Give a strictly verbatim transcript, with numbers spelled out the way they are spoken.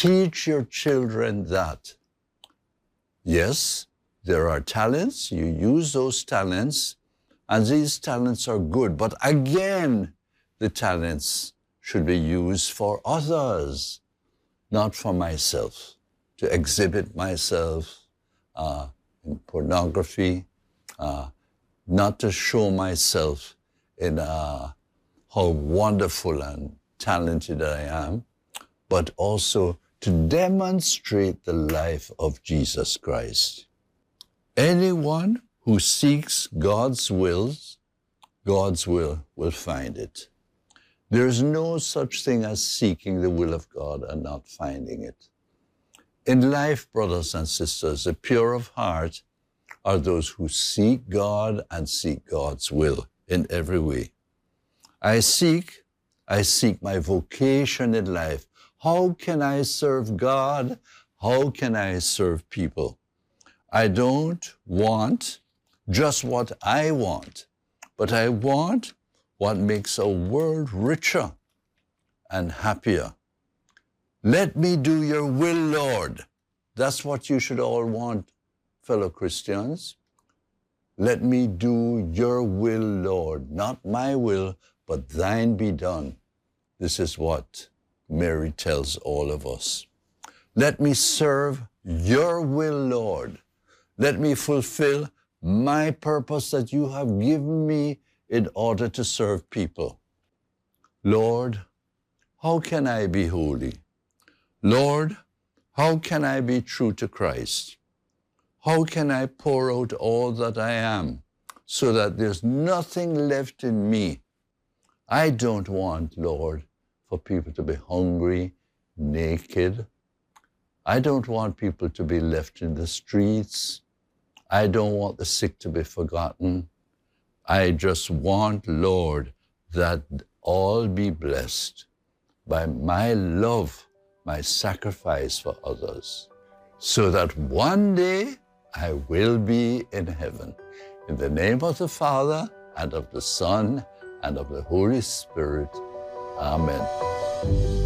Teach your children that. Yes, there are talents. You use those talents, and these talents are good. But again, the talents should be used for others, not for myself, to exhibit myself uh, in pornography, uh, not to show myself in uh, how wonderful and talented I am, but also to demonstrate the life of Jesus Christ. Anyone who seeks God's will, God's will will find it. There is no such thing as seeking the will of God and not finding it. In life, brothers and sisters, the pure of heart are those who seek God and seek God's will in every way. I seek, I seek my vocation in life. How can I serve God? How can I serve people? I don't want just what I want, but I want what makes our world richer and happier. Let me do your will, Lord. That's what you should all want, fellow Christians. Let me do your will, Lord. Not my will, but thine be done. This is what Mary tells all of us. Let me serve your will, Lord. Let me fulfill my purpose that you have given me in order to serve people. Lord, how can I be holy? Lord, how can I be true to Christ? How can I pour out all that I am so that there's nothing left in me? I don't want, Lord, for people to be hungry, naked. I don't want people to be left in the streets. I don't want the sick to be forgotten. I just want, Lord, that all be blessed by my love, my sacrifice for others, so that one day I will be in heaven. In the name of the Father, and of the Son, and of the Holy Spirit. Amen.